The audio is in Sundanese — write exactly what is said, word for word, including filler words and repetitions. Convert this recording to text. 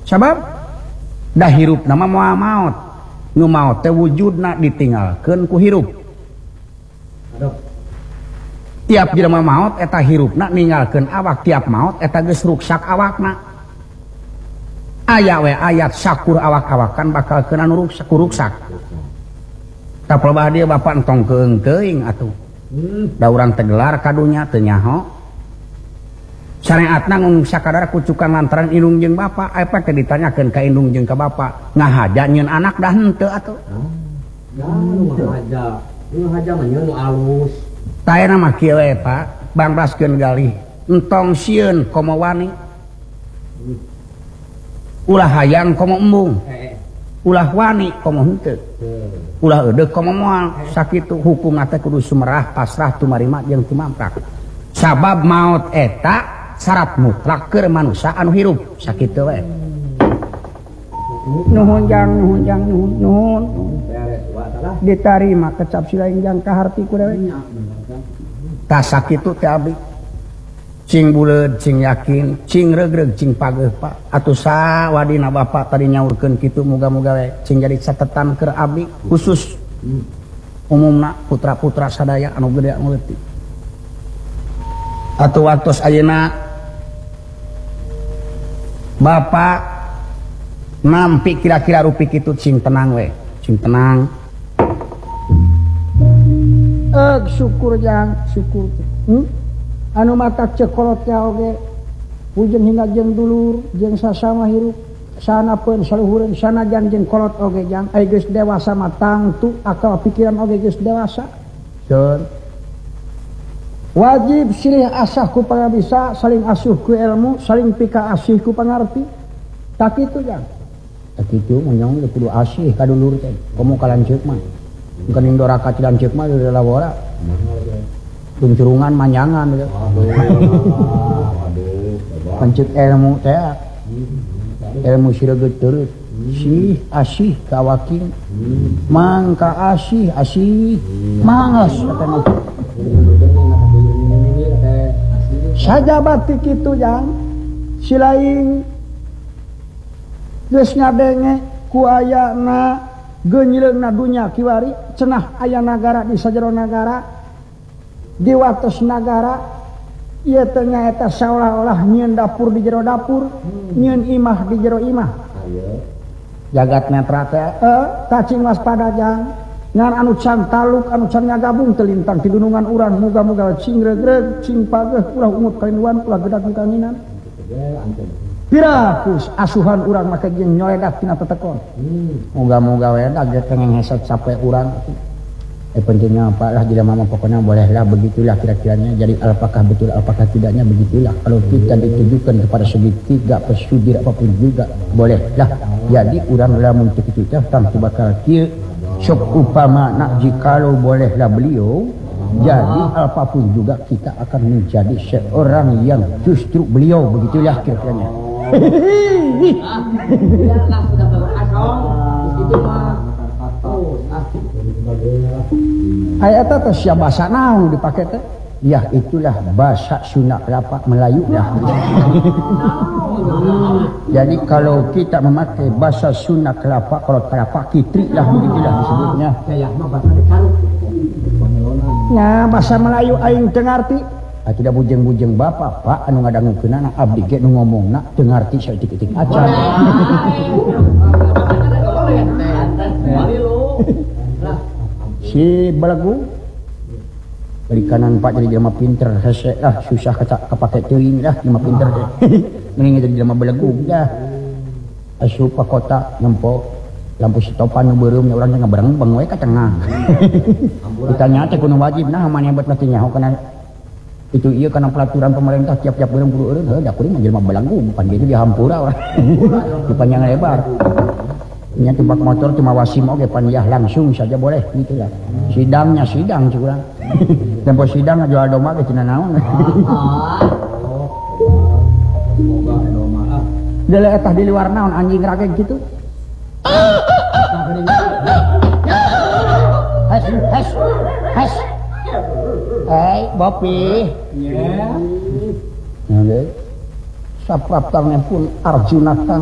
sabab dah hirup nama moal maut nu maut teh wujudna ditinggalkeun ku hirup tiap jelema maut eta hirupna ninggalkeun awak tiap maut eta geus ruksak awakna aya we ayat sakur awak-awakan bakal keuna nu ruksak ruksak tah pelebah dia bapak entong keung teuing atuh da urang teh gelar kadunya teu nyaho syariatna ngun sakadar kucukan lantaran indung jeung bapa apa teh ditanyakeun ka indung jeung ka bapa ngahaja nyeun anak dah henteu atuh ya nu ngahaja nu ngahaja mah nyeun nu alus tayana mah kieu we Pak bangraskeun galih entong sieun komo wani ulah hayang komo embung ulah wani komo henteu ulah eudeuh komo moal sakitu hukumna teh kudu sumerah pasrah tumarima jeung tumampak sabab maut eta syarat mutlak keur manusia anu hirup sakitu we nuhun jang nuhun jang nuhun nuhun ditarima kecap silaing jang kaharti ku dewe tah sakitu teh abdi cing buleud cing yakin cing regreg cing pageuh Pak atuh sawadina bapak tadi nyaurkeun kitu muga-muga we cing jadi catetan keur abdi khusus umumna putra-putra sadaya anu gede anu leutik atuh waktos ayeuna bapak nampi kira-kira rupi kitu cing tenang we cing tenang eh syukur jang syukur hmm? anu mata cekolotnya oge hujan hingga jeung dulur jeung sasama hirup sanapeun saluhureun sanajan jeung kolot oge jang ai geus dewasa mah tangtu akal pikiran oge geus dewasa sun wajib silih asah ku pangabisa saling asuh ku ilmu saling pika asih ku pangarti tak kitu jang tak kitu monyong kudu asih ka dulur teh komo kalanceuk mah bukan indoraka cilanceuk mah deui labora tuncurungan manjangan gitu. Pencet ilmu teh ilmu siregeut teureut sih asih ka waking mangka asih asih mangos katana sajabat kitu jang silaing geus ngadenge ku ayana geunyileungna dunya kiwari cenah aya nagara di sajero nagara di wates nagara ieu teh nyaeta saolah-olah nyieun dapur di jero dapur nyieun imah di jero imah jagat netra teh eh cacing waspada jang ngan anu can taluk anu can ngagabung teu lintang ti gunungan urang muga-muga cing regreg cing pageuh ulah umut kainuan ulah gedag kanginan pirakus asuhan urang make jeung nyoedak tina tetekon muga-muga we da ge tengeng heset sape urang eh pentingnya apa lah jelema mah pokoknya bolehlah begitulah kira-kiranya jadi apakah betul apakah tidaknya begitulah kalau kita ditujukan kepada segitiga pesudir apapun juga bolehlah jadi urang lamun teu kitu teh tangtu bakal kieu sok upama nak jikalau bolehlah beliau jadi apapun juga kita akan menjadi seorang yang justru beliau begitulah kira-kiranya lah sudah berasong itu mah ayat eta teh sia basa naon dipake teh ya itulah bahasa Sunda Kelapa Melayu dah jadi kalau kita memakai bahasa Sunda Kelapa kalau Kelapa Kitri lah begitulah disebutnya ya mah bahasa Dekaruk nah bahasa Melayu aing teu ngarti ah tidak bujeng-bujeng bapak Pak anu ngadangukeunana abdi ge nu ngomongna teu ngarti saeutik-eutik acan si belagu balik kanan Pak jadi jelema pinter hese lah susah kapake teuing lah jelema pinter teh mending jadi jelema belagu dah asup ka kota nempo lampu stopan nu beureum nya urang teh ngabereng we ka tengah ditanya teh kudu wajib nah mane hebat teh nyaho kana itu ieu kana peraturan pemerintah tiap-tiap beureum kudu eureun heuh da kuring mah jelema belagu bukan gitu di hampura urang dipanjang lebar nya tebak motor cuma wasim oge panjah langsung saja boleh gitu ya sidangnya sidang curang tempo sidang jual domba ke cenah naon dele etah di luar naon anjing rage gitu has has has hey Bopi ya oke sapaptarnya pun Arjuna